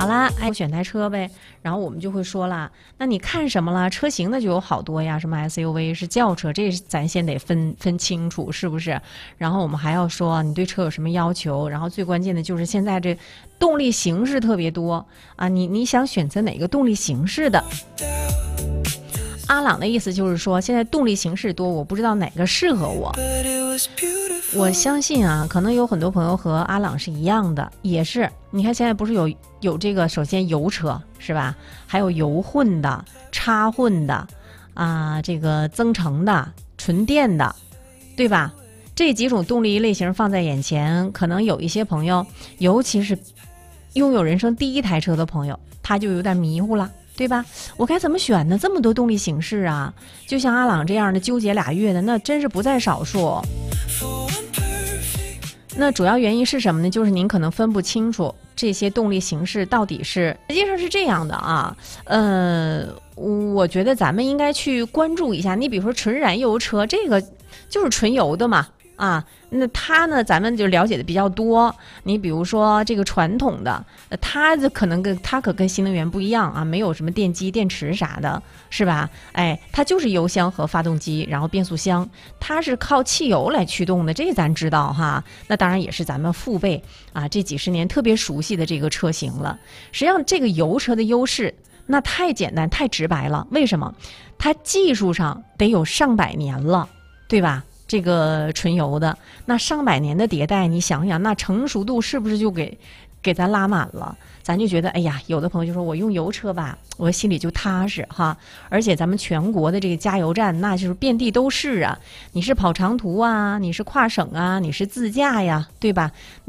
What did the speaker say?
了，哎，选台车呗。然后我们就会说了，那你看什么了？车型的就有好多呀，什么 SUV 是轿车，这咱先得分清楚，是不是？然后我们还要说你对车有什么要求，然后最关键的就是现在这动力形式特别多啊，你想选择哪个动力形式的？阿朗的意思就是说，现在动力形式多，我不知道哪个适合我。我相信啊，可能有很多朋友和阿朗是一样的，也是。你看现在不是有这个，首先油车是吧？还有油混的、插混的啊，这个增程的、纯电的，对吧？这几种动力类型放在眼前，可能有一些朋友，尤其是拥有人生第一台车的朋友，他就有点迷糊了。对吧？我该怎么选呢？这么多动力形式啊，就像阿朗这样的纠结2月的，那真是不在少数。那主要原因是什么呢？就是您可能分不清楚这些动力形式到底是，实际上是这样的啊。我觉得咱们应该去关注一下。你比如说纯燃油车，这个就是纯油的嘛。啊，那它呢，咱们就了解的比较多。你比如说这个传统的，它可跟新能源不一样啊，没有什么电机、电池啥的，是吧？哎，它就是油箱和发动机，然后变速箱，它是靠汽油来驱动的，这咱知道哈。那当然也是咱们父辈啊这几十年特别熟悉的这个车型了。实际上，这个油车的优势那太简单、太直白了。为什么？它技术上得有上百年了，对吧？这个纯油的，那上百年的迭代，你想想，那成熟度是不是就给咱拉满了？咱就觉得，哎呀，有的朋友就说我用油车吧，我心里就踏实哈。而且咱们全国的这个加油站，那就是遍地都是啊。你是跑长途啊，你是跨省啊，你是自驾呀，对吧？